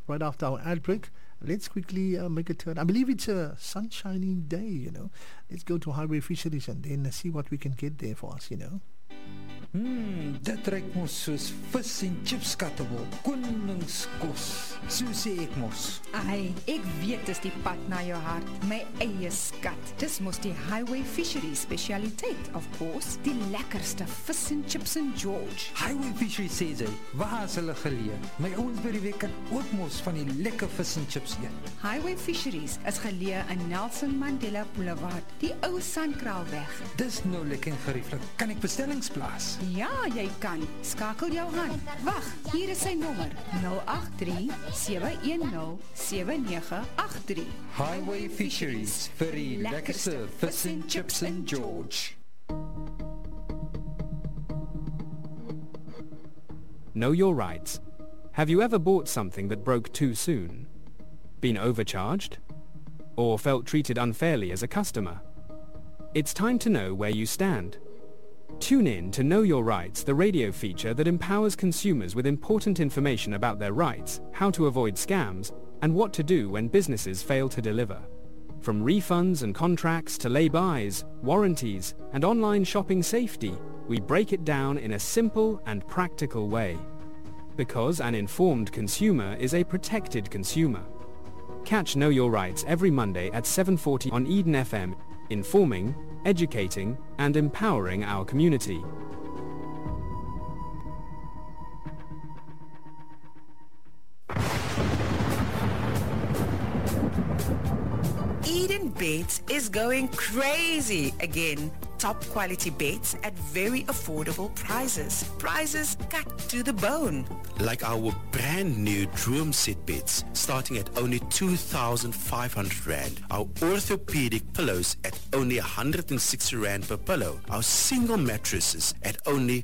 right after our ad break. Let's quickly make a turn. I believe it's a sunshiny day, Let's go to Highway Fisheries and then see what we can get there for us, Dit ruik mos soos vis en chips skattebol. Koningskos, so sê ek mos. Ai, ek weet dis die pad na jou hart. My eie skat. Dis mos die Highway Fisheries specialiteit, of course. Die lekkerste vis en chips in George. Highway Fisheries sê sy, waar is hulle geleë? My ouens by die week kan ook mos van die lekker vis en chips eet. Highway Fisheries is geleë in Nelson Mandela Boulevard, die ou Sandkraalweg. Dis nou lekker gerieflik. Kan ek bestellings plaas? Ja, jy kan. Skakel jou aan. Wag, hier is sy nommer. 083-710-7983. Highway Fisheries vir die lekkerste vis en chips in George. Know your rights. Have you ever bought something that broke too soon? Been overcharged? Or felt treated unfairly as a customer? It's time to know where you stand. Tune in to Know Your Rights, the radio feature that empowers consumers with important information about their rights, how to avoid scams, and what to do when businesses fail to deliver. From refunds and contracts to lay-bys, warranties, and online shopping safety, we break it down in a simple and practical way. Because an informed consumer is a protected consumer. Catch Know Your Rights every Monday at 7:40 on Eden FM, informing, educating, and empowering our community. Eden Beds is going crazy again. Top quality beds at very affordable prices. Prices cut to the bone. Like our brand new Droom Set beds, starting at only 2,500 Rand. Our orthopedic pillows at only 160 Rand per pillow. Our single mattresses at only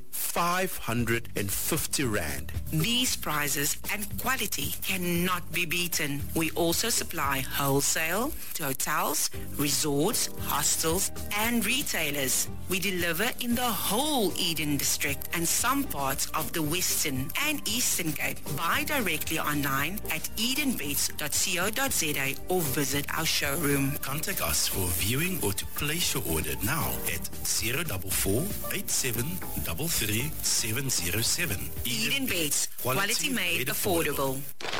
550 Rand. These prices and quality cannot be beaten. We also supply wholesale to hotels, resorts, hostels, and retailers. We deliver in the whole Eden district and some parts of the Western and Eastern Cape. Buy directly online at edenbeds.co.za or visit our showroom. Contact us for viewing or to place your order now at 044 8733 707. Eden Beds, quality made affordable.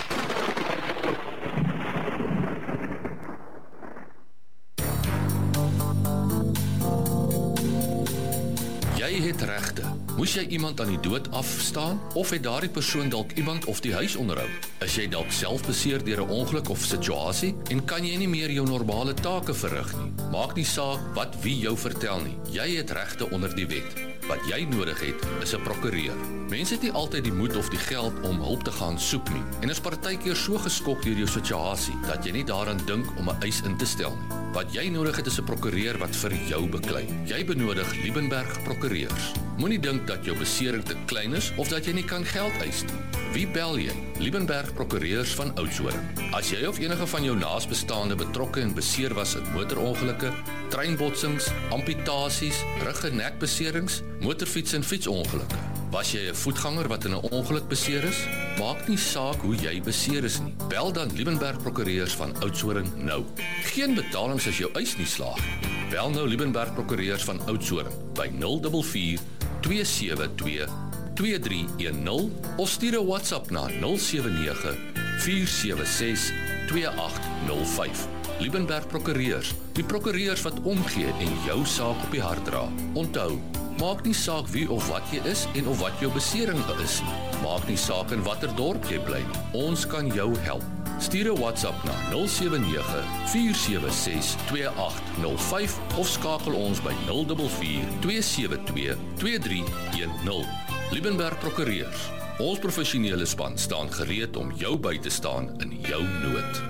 Jy het regte. Moes jy iemand aan die dood afstaan of het daardie persoon dalk iemand of die huis onderhou? Is jy dalk self beseer deur 'n ongeluk of situasie en kan jy nie meer jou normale take verrig nie? Maak nie saak wat wie jou vertel nie. Jy het regte onder die wet. Wat jy nodig het, is 'n prokureur. Mense het nie altyd die moed of die geld om hulp te gaan soek nie en is partykeer so geskok deur jou situasie dat jy nie daaraan dink om 'n eis in te stel nie. Wat jy nodig het is 'n prokureur wat vir jou beklei. Jy benodig Liebenberg Prokureurs. Moenie dink dat jou besering te klein is of dat jy nie kan geld eis nie. Wie bel jy? Liebenberg Prokureurs van Oudtshoorn. As jy of enige van jou naasbestaande betrokke en beseer was in motorongelukke, treinbotsings, amputasies, rug- en nekbeserings, motorfiets- en fietsongelukke. Was jy 'n voetganger wat in 'n ongeluk beseer is? Maak nie saak hoe jy beseer is nie. Bel dan Liebenberg Prokureurs van Oudtshoorn nou. Geen betalings as jou eis nie slaag nie. Bel nou Liebenberg Prokureurs van Oudtshoorn by 044 272 2310 of stuur 'n WhatsApp na 079 476 2805. Liebenberg Prokureurs, die prokureurs wat omgee en jou saak op die hart dra. Onthou, maak nie saak wie of wat jy is en of wat jou besering is nie. Maak nie saak in watter dorp jy bly nie. Ons kan jou help. Stuur 'n WhatsApp na 079 476 2805 of skakel ons by 044 272 2310. Liebenberg Prokureurs. Ons professionele span staan gereed om jou by te staan in jou nood.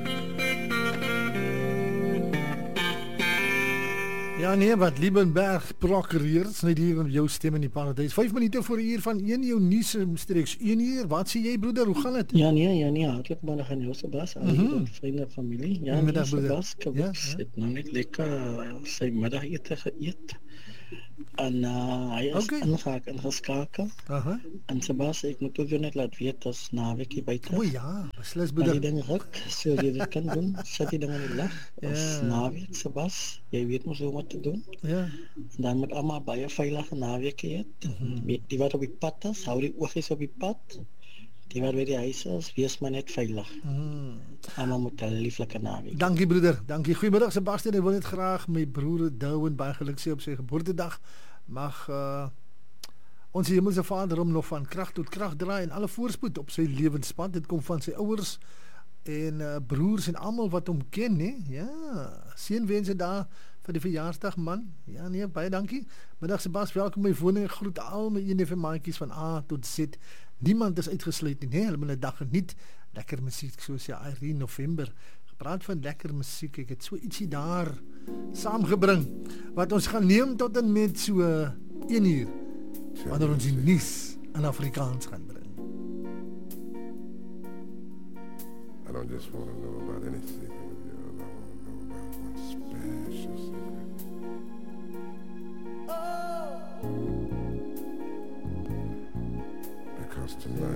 Ja nee, wat Liebenberg Prokureurs, net hier met jou stem in die paradys. 5 minute voor die uur van 1 jou nuus streeks 1 uur. Wat sê jy broeder, hoe gaan dit? Ja nee, hartlik middag aan jou Sebas, aan vriende, familie. Ja, middag broeder. Sebas, het nou net lekker sy middagete geëet. En hy is ingeskakel. Aha. En Sebas, ek moet ook jou net laat weet as naweekie buite. O ja, beslis As jy broeder. ding ruk, so jy dit kan doen, sit jy ding aan die lig. As naweek, Sebas, jy weet mos hoe om wat te doen. Ja. En dan moet almal baie veilige naweekie hê. Die wat op die pad is, hou die oogies op die pad. Die wat by die huis is, wees maar net veilig. Almal moet 'n lieflike naweek. Dankie broeder, dankie. Goeiemiddag Sebastian, ek wil net graag my broer Douwen baie geluk sê op sy geboortedag. Mag ons hemelse Vader hom nog van krag tot krag draai en alle voorspoed op sy lewenspad. Dit kom van sy ouers en broers en almal wat hom ken, hè. Ja, seënwense daar vir die verjaarsdag man. Ja nee, baie dankie. Middag Sebas, welkom by my woning. Ek groet al my eeneffe maatjies van A tot Z. Niemand is uitgesluit nie, nee, hulle moet 'n dag geniet. Lekker musiek soos ja, Irene November. Gepraat van lekker musiek, ek het so ietsie daar saamgebring wat ons gaan neem tot en met so 1 uur wanneer ons die nuus in Afrikaans gaan bring. I don't just want to know about any secret of yours. I want to know about one special secret. Because tonight